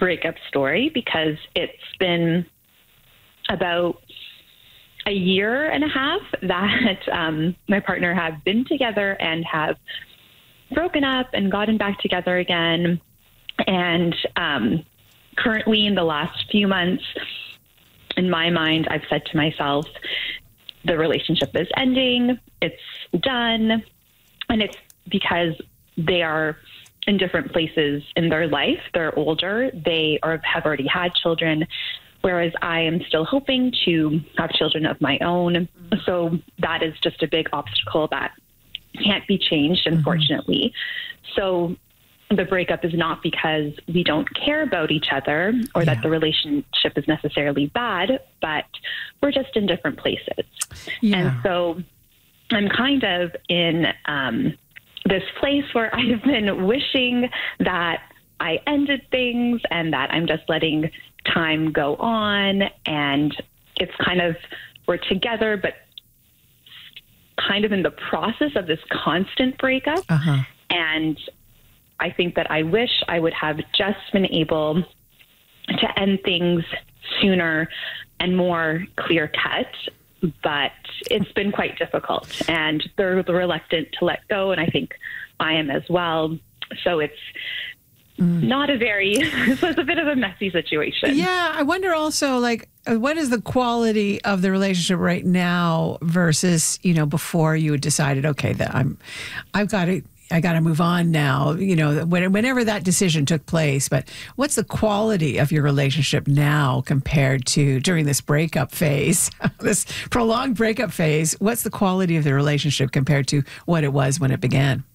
breakup story because it's been about a year and a half that my partner have been together and have broken up and gotten back together again. And currently in the last few months, in my mind, I've said to myself, the relationship is ending, it's done. And it's because they are in different places in their life. They're older, have already had children, whereas I am still hoping to have children of my own. So that is just a big obstacle that can't be changed, unfortunately. So the breakup is not because we don't care about each other or that the relationship is necessarily bad, but we're just in different places. Yeah. And so I'm kind of in this place where I've been wishing that I ended things and that I'm just letting time go on. And it's kind of, we're together, but kind of in the process of this constant breakup. And I think that I wish I would have just been able to end things sooner and more clear cut, but it's been quite difficult and they're reluctant to let go. And I think I am as well. So it's not a very, so it's a bit of a messy situation. Yeah. I wonder also, like, what is the quality of the relationship right now versus, before you had decided, okay, that I got to move on now, whenever that decision took place. But what's the quality of your relationship now compared to during this breakup phase, this prolonged breakup phase? What's the quality of the relationship compared to what it was when it began?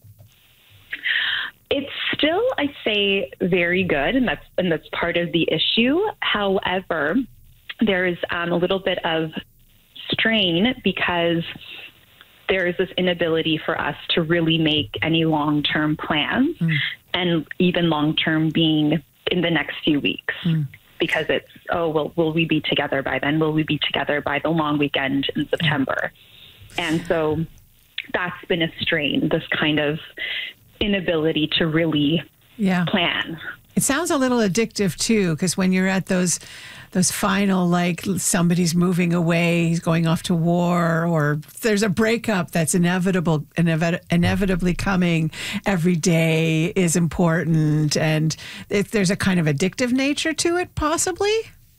It's still, I'd say, very good, and that's part of the issue. However, there's a little bit of strain because there is this inability for us to really make any long-term plans, and even long-term being in the next few weeks, because it's, will we be together by then? Will we be together by the long weekend in September? And so that's been a strain, this kind of inability to really plan. It sounds a little addictive too, because when you're at those final, like somebody's moving away, he's going off to war, or there's a breakup that's inevitably coming, every day is important, and if there's a kind of addictive nature to it, possibly.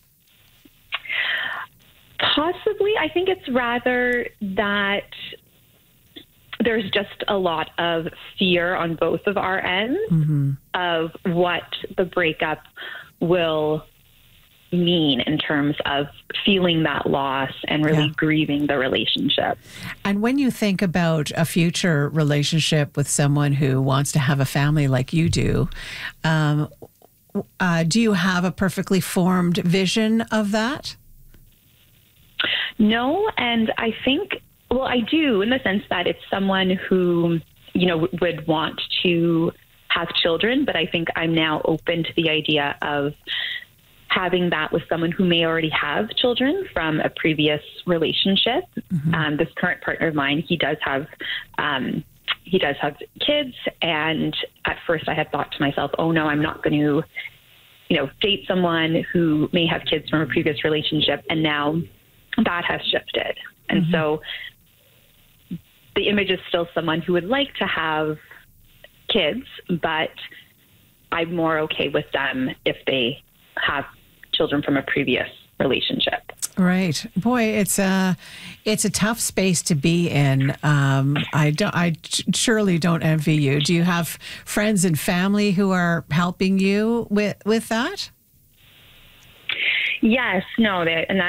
I think it's rather that there's just a lot of fear on both of our ends of what the breakup will mean in terms of feeling that loss and really grieving the relationship. And when you think about a future relationship with someone who wants to have a family like you do you have a perfectly formed vision of that? No, and I think, well, I do, in the sense that it's someone who, would want to have children, but I think I'm now open to the idea of having that with someone who may already have children from a previous relationship. This current partner of mine, he does have kids, and at first I had thought to myself, oh no, I'm not going to, date someone who may have kids from a previous relationship, and now that has shifted. And so the image is still someone who would like to have kids, but I'm more okay with them if they have children from a previous relationship. Right. Boy, it's a tough space to be in. I surely don't envy you. Do you have friends and family who are helping you with that? Yes, no,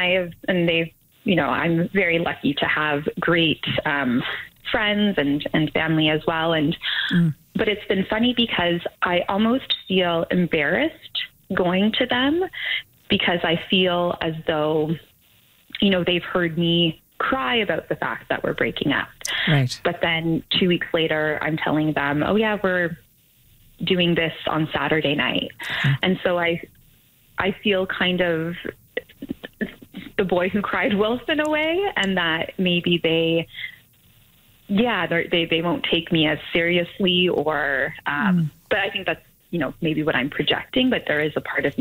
I'm very lucky to have great friends and family as well. And but it's been funny because I almost feel embarrassed going to them because I feel as though, they've heard me cry about the fact that we're breaking up. Right. But then 2 weeks later, I'm telling them, oh yeah, we're doing this on Saturday night. And so I feel kind of the boy who cried wolf in a way, and that maybe they won't take me as seriously, or but I think that's maybe what I'm projecting, but there is a part of me